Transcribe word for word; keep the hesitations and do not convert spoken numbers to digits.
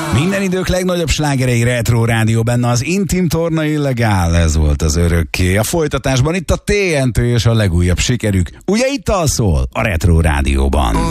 Minden idők legnagyobb slágerei Retro Rádió, benne az Intim Torna Illegál, ez volt az örökké. A folytatásban itt a té en té és a legújabb sikerük. Ugye itt alszol a Retro Rádióban.